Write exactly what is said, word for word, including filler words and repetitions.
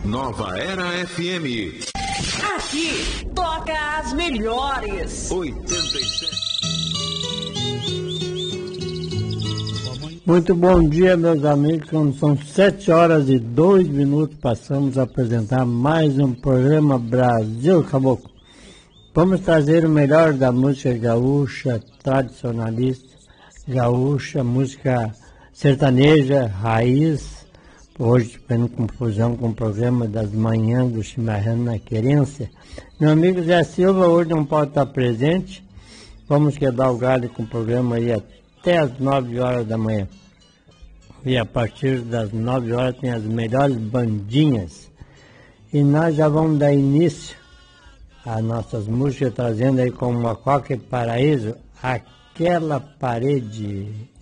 Nova Era F M. Aqui toca as melhores. oitenta e sete. Muito bom dia, meus amigos. Quando são sete horas e dois minutos, passamos a apresentar mais um programa Brasil Caboclo. Vamos trazer o melhor da música gaúcha, tradicionalista, gaúcha, música sertaneja, raiz. Hoje, tendo confusão com o programa das manhãs do Chimarrão na Querência. Meu amigo Zé Silva hoje não pode estar presente. Vamos quedar o galho com o programa aí até as nove horas da manhã. E a partir das nove horas tem as melhores bandinhas. E nós já vamos dar início às nossas músicas, trazendo aí como Mococa e Paraíso, Aquela Parede.